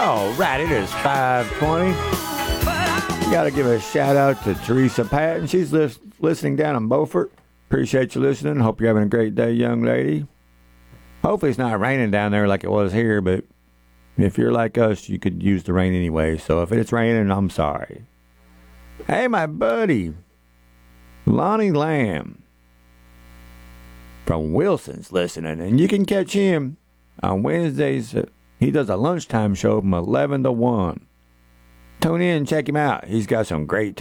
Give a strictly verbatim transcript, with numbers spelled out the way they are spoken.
All right, it is five twenty. Got to give a shout out to Teresa Patton. She's lis- listening down in Beaufort. Appreciate you listening. Hope you're having a great day, young lady. Hopefully it's not raining down there like it was here, but if you're like us, you could use the rain anyway. So if it's raining, I'm sorry. Hey, my buddy, Lonnie Lamb from Wilson's listening, and you can catch him on Wednesdays. He does a lunchtime show from eleven to one. Tune in and check him out. He's got some great